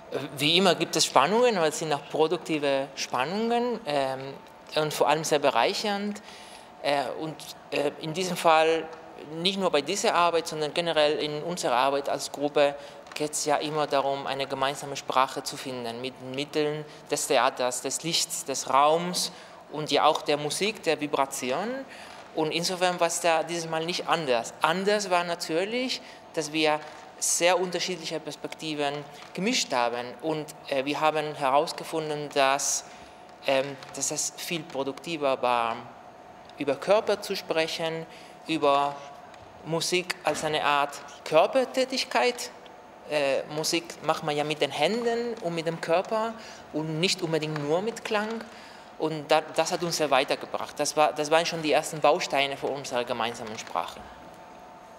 Wie immer gibt es Spannungen, aber es sind auch produktive Spannungen und vor allem sehr bereichernd. In diesem Fall nicht nur bei dieser Arbeit, sondern generell in unserer Arbeit als Gruppe geht es ja immer darum, eine gemeinsame Sprache zu finden mit den Mitteln des Theaters, des Lichts, des Raums und ja auch der Musik, der Vibration. Und insofern war es da dieses Mal nicht anders. Anders war natürlich, dass wir sehr unterschiedliche Perspektiven gemischt haben und wir haben herausgefunden, dass es viel produktiver war, über Körper zu sprechen, über Musik als eine Art Körpertätigkeit. Musik macht man ja mit den Händen und mit dem Körper und nicht unbedingt nur mit Klang. Und das hat uns sehr weitergebracht. Das waren schon die ersten Bausteine für unsere gemeinsame Sprache.